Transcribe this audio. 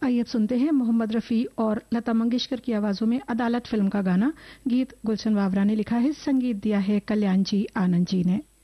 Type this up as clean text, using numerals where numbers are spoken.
आइए अब सुनते हैं मोहम्मद रफ़ी और लता मंगेशकर की आवाज़ों में अदालत फिल्म का गाना। गीत गुलशन वावरा ने लिखा है, संगीत दिया है कल्याण जी आनंद जी ने।